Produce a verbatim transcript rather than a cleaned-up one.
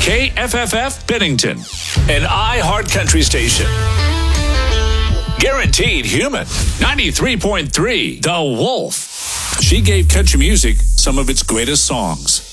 K F F F Bennington, an iHeart Country station. Guaranteed human. ninety-three point three The Wolf. She gave country music some of its greatest songs.